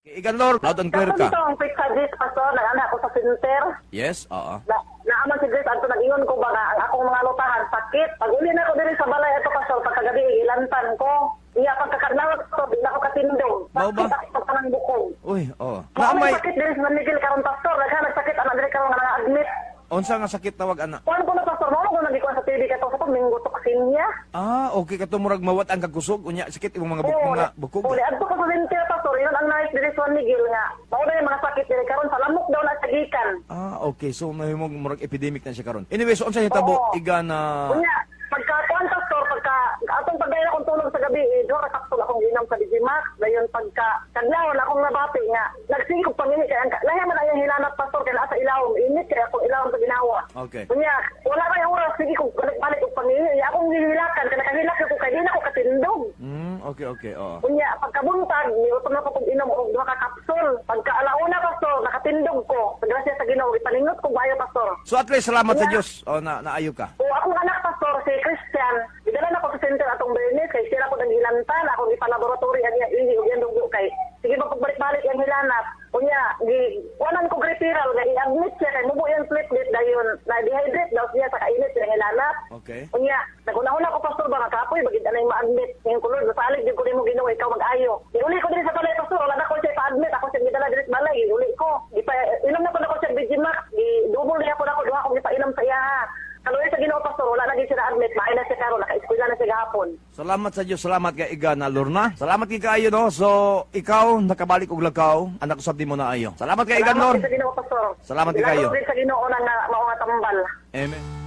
Igan Lord, loud and clear ka. Dito ang quick suggest, Pastor, nag-anak ako sa center. Yes, oo. Naaman si Grace, ato nag-ingon ko ba nga, ang akong mga lutahan, sakit. Pag uli na ako diri sa balay, ito Pastor, pagkagabi, ilantan ko. Iya, pagkakadlawat ko, di na ako katindong. Mao ba? Sakit ako sa kanang bukog. Uy, oo. May sakit diri sa San Miguel karon Pastor, nagsakit anak diri karon nga na-admit. Unsa nga sakit tawag ana? Kuan ko na Pastor, mo ko nagikuan sa TV kato sa minggo toksin niya. Okay ka murag mawat ang kagkusog unya sakit imong mga mga bukog. Uli, adto ko sa center Pastor, yun ang nais diri sa San Miguel nga. Mao na yung mga sakit diri karon sa lamok daw na sa gikan. Okay. So mahimong murag epidemic na siya karon. Anyway, so unsa hitabo iga na Unya, pagka kuan Pastor, pagka atong pagdaya akong tulog sa gabi, do ra kapsul akong ginom sa Digimax, dayon pagka kadlawon akong nabati nga. Nagsigog pamili kay ang lahi man ang hinanap Pastor kay naa sa ilawom, init kay akong ilawom sa ginawa. Okay. Unya, wala kay oras sige kog balik og pamili, akong gihilakan kay nakahilak ko kay di na ko katindog. Okay, oo. Unya, pagkabuntag, niutom na ko kung inom og duha ka kapsul. Pagka alauna Pastor, nakatindog ko. Grasya sa Ginoo, ipalingot ko bayo Pastor. So at least salamat sa Dios. Naayo ka. O akong anak Pastor, si Christian, idala na ko sa center atong Bernes, kay sila ko naghilantan, akong ipalaboratory ang ihi o yan dugo kay. Sige mapagbalik-balik ang hilanat. Unya, wanan ko referral, nga i-admit siya, kay mubo yung platelet dayon, na-dehydrate daw siya sa kainit ng hilanat. Okay. Unya, naguna-una ko Pastor ba, nakapoy, bagid anay ma-admit. Ngayon kulod, nasalig din ko rin mo ginawa, ikaw mag-ayo. Iuli ko din sa balay Pastor, wala na ko siya pa-admit, ako siya gidala din sa balay, iuli ko. Inom na ko na ko siya Digimax, double niya ko na ko, duha akong ipainom sa iya. Kaluoy sa Ginoo Pastor, wala na din siya na-admit, maay na siya karon, naka-eskwela na siya gahapon. Salamat sa Dios, salamat kay iga na Lorna. Salamat kay kaayo no. So ikaw nakabalik og lakaw, anak usab di mo na ayo. Salamat kay iga Lord. Salamat sa Ginoo Pastor. Salamat kay kayo. Salamat din sa Ginoo na mao nga tambal. Amen.